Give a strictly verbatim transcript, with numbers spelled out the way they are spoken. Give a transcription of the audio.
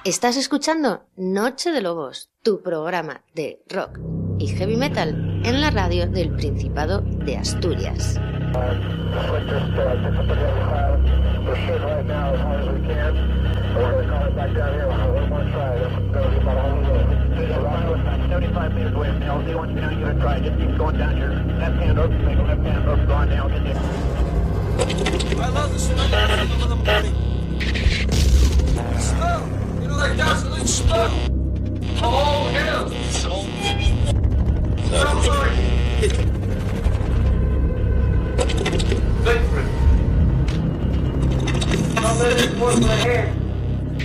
Estás escuchando Noche de Lobos, tu programa de rock y heavy metal en la radio del Principado de Asturias. I love the smell of the morning. Smell, you know that gasoline smell. Oh hell! I'm sorry. Bedford. I'll let it put my hand.